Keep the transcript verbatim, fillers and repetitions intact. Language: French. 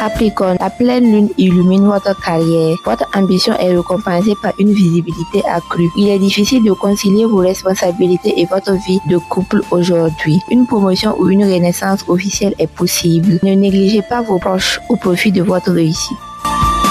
Capricorne, la pleine lune illumine votre carrière. Votre ambition est récompensée par une visibilité accrue. Il est difficile de concilier vos responsabilités et votre vie de couple aujourd'hui. Une promotion ou une renaissance officielle est possible. Ne négligez pas vos proches au profit de votre réussite.